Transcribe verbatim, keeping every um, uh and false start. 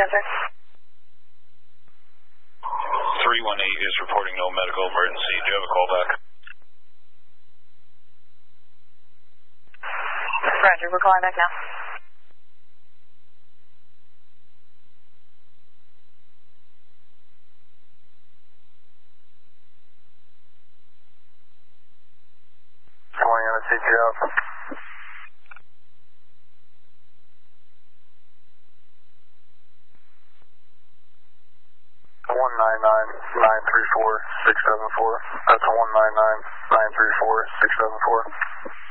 answer. three one eight is reporting no medical emergency. Do you have a callback? Roger, we're calling back now. Good morning, M S C two Alpha. one nine nine nine three four six seven four. That's one nine nine nine three four six seven four.